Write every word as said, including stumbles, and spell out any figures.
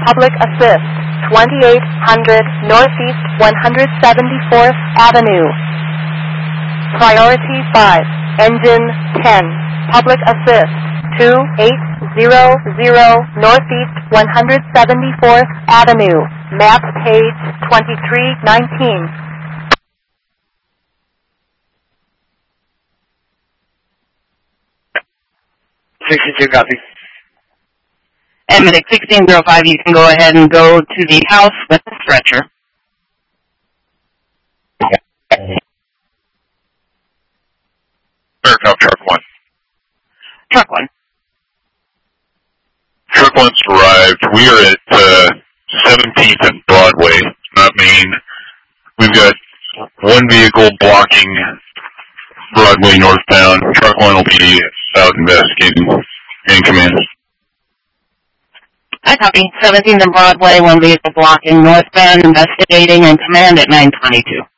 Public Assist, twenty-eight hundred Northeast one hundred seventy-fourth Avenue. Priority five, Engine ten, Public Assist, two eight zero zero Northeast one hundred seventy-fourth Avenue, map page twenty-three nineteen. sixty-two, copy. And Medic sixteen oh five, you can go ahead and go to the house with the stretcher. Aircraft truck one. Truck one. Truck one's arrived. We are at uh, seventeenth and Broadway, not Main. We've got one vehicle blocking Broadway northbound. Truck one will be out investigating in command. I copy. seventeenth and Broadway, one vehicle blocking northbound, investigating in command at nine twenty-two.